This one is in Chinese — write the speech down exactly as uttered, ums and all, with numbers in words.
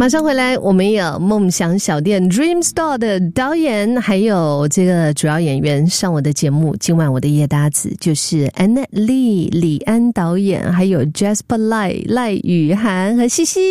马上回来，我们有梦想小店 Dream Store 的导演，还有这个主要演员上我的节目。今晚我的夜搭子就是 Annette Lee 李安导演，还有 Jasper Lai 赖雨涵和西西。